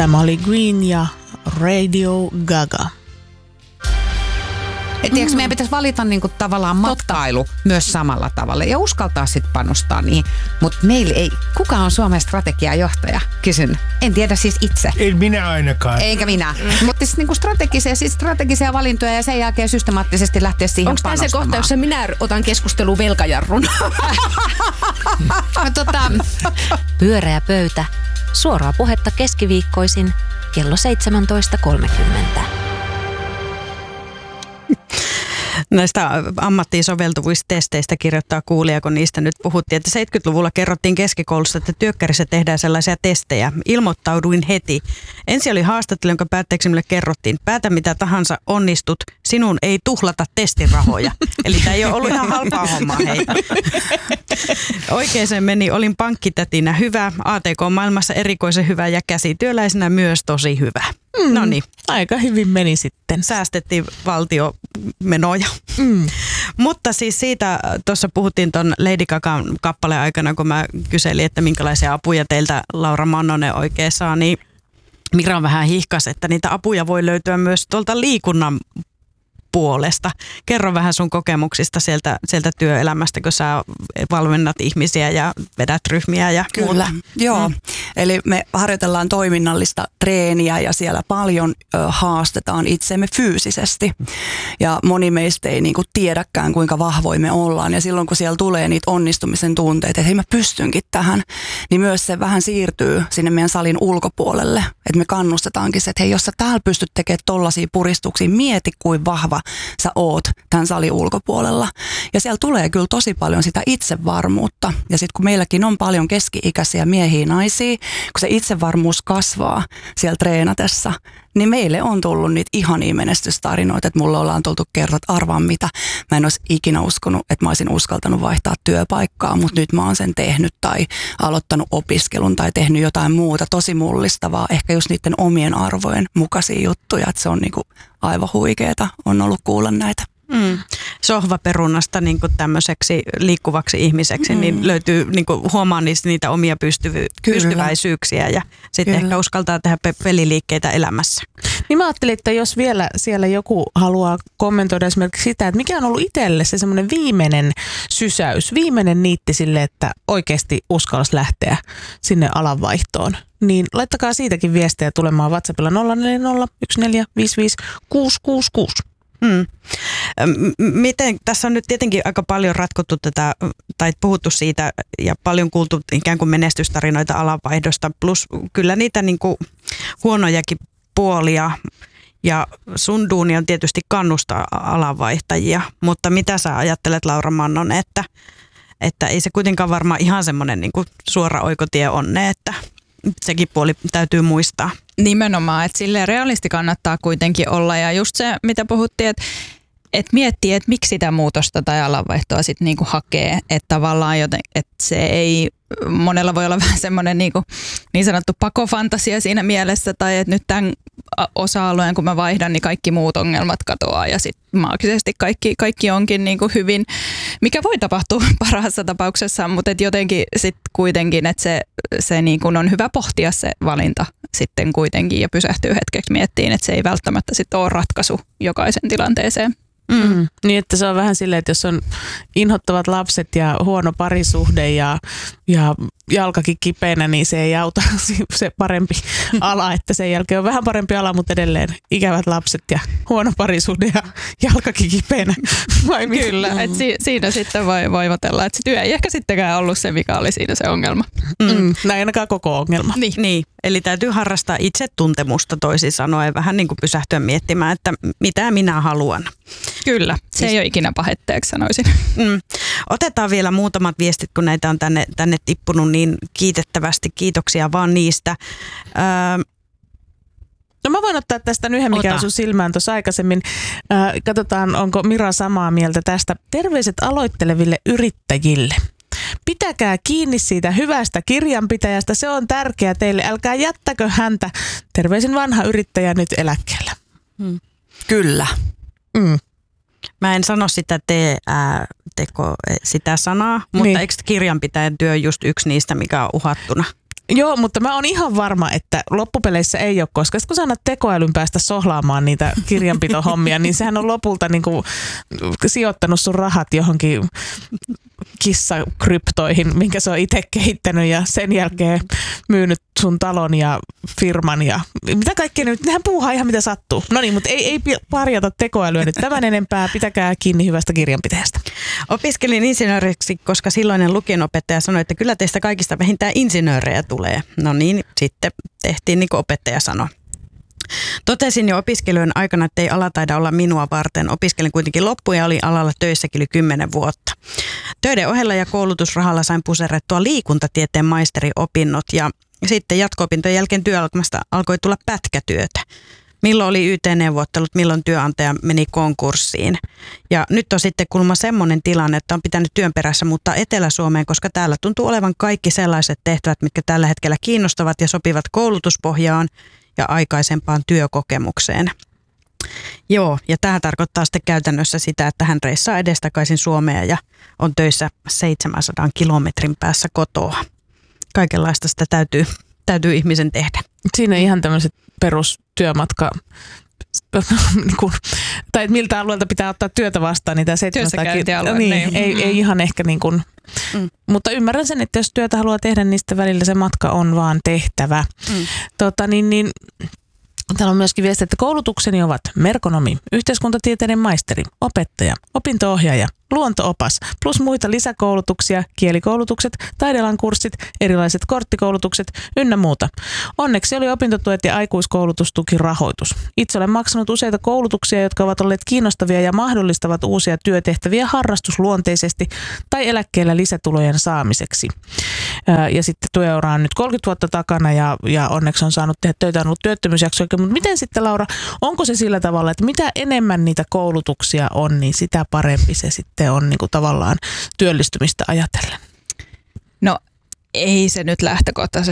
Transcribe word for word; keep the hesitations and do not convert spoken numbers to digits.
Tämä oli Green ja Radio Gaga. Et tiiäks, meidän pitäisi valita niinku tavallaan matkailu myös samalla tavalla ja uskaltaa sitten panostaa niihin. Mutta meillä ei, kuka on Suomen strategiajohtaja? Kysyn. En tiedä siis itse. En minä ainakaan. Eikä minä. Mutta siis niinku strategisia, siis strategisia valintoja ja sen jälkeen systemaattisesti lähteä siihen Onko panostamaan. tämä se kohta, jossa minä otan keskustelun velkajarrun? tota... Pyöreä pöytä. Suoraa puhetta keskiviikkoisin kello seitsemäntoista kolmekymmentä. Näistä ammattiin soveltuvista testeistä kirjoittaa kuulija, kun niistä nyt puhuttiin, että seitsemänkymmentäluvulla kerrottiin keskikoulussa, että työkkärissä tehdään sellaisia testejä. Ilmoittauduin heti. Ensin oli haastattelu, jonka päätteeksi minulle kerrottiin, päätä mitä tahansa onnistut, sinun ei tuhlata testirahoja. Eli tämä ei ole ollut ihan halpaa hommaa, hei. Oikein se meni, olin pankkitätinä hyvä, A T K-maailmassa erikoisen hyvä ja käsityöläisenä myös tosi hyvä. Mm, no niin. Aika hyvin meni sitten. Säästettiin valtiomenoja. Mm. Mutta siis siitä tuossa puhuttiin ton Lady Gagan kappaleen aikana, kun mä kyselin, että minkälaisia apuja teiltä Laura Mannonen oikein saa, niin Mira vähän hihkas, että niitä apuja voi löytyä myös tuolta liikunnan puolesta. Kerro vähän sun kokemuksista sieltä, sieltä työelämästä, kun sä valmennat ihmisiä ja vedät ryhmiä ja Kyllä, muuta. joo. Mm. Eli me harjoitellaan toiminnallista treeniä ja siellä paljon ö, haastetaan itsemme fyysisesti. Ja moni meistä ei niinku tiedäkään, kuinka vahvoja me ollaan. Ja silloin, kun siellä tulee niitä onnistumisen tunteita, että hei mä pystynkin tähän, niin myös se vähän siirtyy sinne meidän salin ulkopuolelle. Että me kannustetaankin se, että hei, jos sä täällä pystyt tekemään tollaisia puristuksia, mieti kuin vahva sä oot tämän salin ulkopuolella. Ja siellä tulee kyllä tosi paljon sitä itsevarmuutta. Ja sitten kun meilläkin on paljon keski-ikäisiä miehiä, naisia, kun se itsevarmuus kasvaa siellä treenatessa, niin meille on tullut niitä ihania menestystarinoita, että mulla ollaan tultu kertoa, että arvaan mitä. Mä en olisi ikinä uskonut, että mä olisin uskaltanut vaihtaa työpaikkaa, mutta nyt mä oon sen tehnyt tai aloittanut opiskelun tai tehnyt jotain muuta tosi mullistavaa, ehkä just niiden omien arvojen mukaisia juttuja, että se on niinku aivan huikeeta, on ollut kuulla näitä. Mm. Sohvaperunasta niin kuin tämmöiseksi liikkuvaksi ihmiseksi, mm. niin löytyy, niin kuin huomaa niistä niitä omia pystyvy- pystyväisyyksiä ja sitten ehkä uskaltaa tehdä pe- peliliikkeitä elämässä. Niin mä ajattelin, että jos vielä siellä joku haluaa kommentoida esimerkiksi sitä, että mikä on ollut itselle se semmoinen viimeinen sysäys, viimeinen niitti sille, että oikeasti uskalsi lähteä sinne alanvaihtoon, niin laittakaa siitäkin viestejä tulemaan WhatsAppilla nolla neljä nolla yksi neljä viisi viisi kuusi kuusi kuusi. Hmm. Miten, tässä on nyt tietenkin aika paljon ratkottu tätä, tai puhuttu siitä ja paljon kuultu ikään kuin menestystarinoita alanvaihdosta, plus kyllä niitä niin kuin huonojakin puolia, ja sun duuni on tietysti kannustaa alanvaihtajia, mutta mitä sä ajattelet, Laura Mannonen, että, että ei se kuitenkaan varmaan ihan semmoinen niin kuin suora oikotie onne, että sekin puoli täytyy muistaa. Nimenomaan, että silleen realisti kannattaa kuitenkin olla ja just se, mitä puhuttiin, että et miettii, että miksi sitä muutosta tai alanvaihtoa sitten niinku hakee, että tavallaan joten, että se ei, monella voi olla vähän semmoinen niinku, niin sanottu pakofantasia siinä mielessä tai että nyt tämän osa-alueen kun mä vaihdan, niin kaikki muut ongelmat katoaa ja sitten maagisesti kaikki, kaikki onkin niinku hyvin, mikä voi tapahtua parhaassa tapauksessa, mutta et jotenkin sitten kuitenkin, että se, se niinku on hyvä pohtia se valinta sitten kuitenkin ja pysähtyy hetkeksi miettiin, että se ei välttämättä sitten ole ratkaisu jokaisen tilanteeseen. Mm. Niin, että se on vähän silleen, että jos on inhottavat lapset ja huono parisuhde ja, ja jalkakin kipeänä, niin se ei auta se parempi ala, että sen jälkeen on vähän parempi ala, mutta edelleen ikävät lapset ja huono parisuhde ja jalkakin kipeänä. Vai Kyllä, että si- siinä sitten voi voivotella, että se työ ei ehkä sittenkään ollut se, mikä oli siinä se ongelma. Mm. Mm. Näin ainakaan koko ongelma. Niin. niin, eli täytyy harrastaa itsetuntemusta toisin sanoen, vähän niin kuin pysähtyä miettimään, että mitä minä haluan. Kyllä, se siis ei ole ikinä pahetteeksi, sanoisin. Mm. Otetaan vielä muutamat viestit, kun näitä on tänne, tänne tippunut niin kiitettävästi. Kiitoksia vaan niistä. Öö, No mä voin ottaa tästä yhden, mikä Ota. on sun silmään tuossa aikaisemmin. Äh, katsotaan, onko Mira samaa mieltä tästä. Terveiset aloitteleville yrittäjille. Pitäkää kiinni siitä hyvästä kirjanpitäjästä, se on tärkeää teille. Älkää jättäkö häntä. Terveisin vanha yrittäjä nyt eläkkeellä. hmm. Kyllä. Mm. Mä en sano sitä te, ää, teko, sitä sanaa, mutta niin. Eikö kirjanpitäjän työ just yksi niistä, mikä on uhattuna? Joo, mutta mä oon ihan varma, että loppupeleissä ei ole, koska kun sä annat tekoälyn päästä sohlaamaan niitä kirjanpitohommia, niin sehän on lopulta niin kuin sijoittanut sun rahat johonkin kissakryptoihin, minkä se on itse kehittänyt ja sen jälkeen myynyt sun talon ja firman ja mitä kaikkea nyt, nehän puuhaa ihan mitä sattuu. No niin, mutta ei, ei parjata tekoälyä nyt tämän enempää, pitäkää kiinni hyvästä kirjanpitäjästä. Opiskelin insinööriksi, koska silloinen lukienopettaja sanoi, että kyllä teistä kaikista vähintään insinöörejä tulee. No niin, sitten tehtiin niin kuin opettaja sanoi. Totesin jo opiskelujen aikana, että ei ala taida olla minua varten. Opiskelin kuitenkin loppuun ja olin alalla töissäkin yli kymmenen vuotta. Töiden ohella ja koulutusrahalla sain puserrettua liikuntatieteen maisteriopinnot ja sitten jatko-opintojen jälkeen työalkamasta alkoi tulla pätkätyötä. Milloin oli Y T-neuvottelut, milloin työnantaja meni konkurssiin. Ja nyt on sitten kulma semmoinen tilanne, että on pitänyt työn perässä muuttaa Etelä-Suomeen, koska täällä tuntuu olevan kaikki sellaiset tehtävät, mitkä tällä hetkellä kiinnostavat ja sopivat koulutuspohjaan ja aikaisempaan työkokemukseen. Joo, ja tämä tarkoittaa sitten käytännössä sitä, että hän reissaa edestakaisin Suomea ja on töissä seitsemänsadan kilometrin päässä kotoa. Kaikenlaista sitä täytyy, täytyy ihmisen tehdä. Siinä ihan tämmöiset perustyömatka, niin kuin, tai että miltä alueelta pitää ottaa työtä vastaan, niin tämä seitsemänsataa kilometriä, niin, niin. Ei, ei ihan ehkä niin kuin, mm. mutta ymmärrän sen, että jos työtä haluaa tehdä, niin sitten välillä se matka on vaan tehtävä. Mm. Tota, niin, niin, täällä on myöskin viesti, että koulutukseni ovat merkonomi, yhteiskuntatieteiden maisteri, opettaja, opinto-ohjaaja, luonto-opas, plus muita lisäkoulutuksia, kielikoulutukset, taidealan kurssit, erilaiset korttikoulutukset ynnä muuta. Onneksi oli opintotuet ja aikuiskoulutustukirahoitus. Itse olen maksanut useita koulutuksia, jotka ovat olleet kiinnostavia ja mahdollistavat uusia työtehtäviä harrastusluonteisesti tai eläkkeellä lisätulojen saamiseksi. Ja sitten työura on nyt kolmekymmentä vuotta takana ja, ja onneksi on saanut tehdä töitä, on ollut työttömyysjaksoja. Mutta miten sitten, Laura, onko se sillä tavalla, että mitä enemmän niitä koulutuksia on, niin sitä parempi se sitten on niin kuin tavallaan työllistymistä ajatellen? No ei se nyt lähtökohtaisesti